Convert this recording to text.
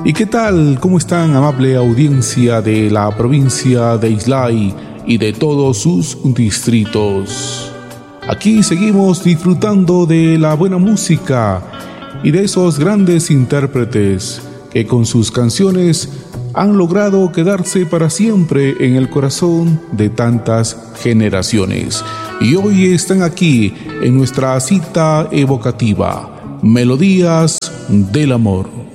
¿Y qué tal? ¿Cómo están, amable audiencia de la provincia de Islay y de todos sus distritos? Aquí seguimos disfrutando de la buena música y de esos grandes intérpretes que con sus canciones han logrado quedarse para siempre en el corazón de tantas generaciones. Y hoy están aquí en nuestra cita evocativa, Melodías del Amor.